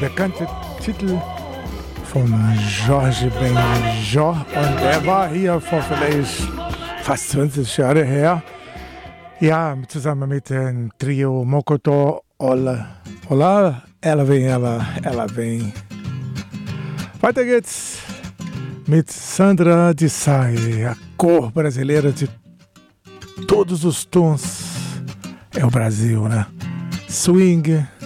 bekannte Titel von Jorge Benjor und er war hier vor vielleicht fast 20 Jahre her. Ja, zusammen mit dem Trio Mokoto, Olá, ela vem. Weiter geht's mit Sandra de Sá, a cor brasileira de todos os tons. É o Brasil, né? Swing,